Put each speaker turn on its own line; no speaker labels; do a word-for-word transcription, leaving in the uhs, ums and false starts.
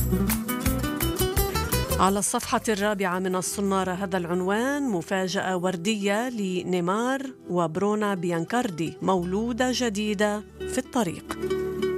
على الصفحة الرابعة من الصنارة هذا العنوان: مفاجأة وردية لنيمار وبرونا بيانكاردي، مولودة جديدة في الطريق.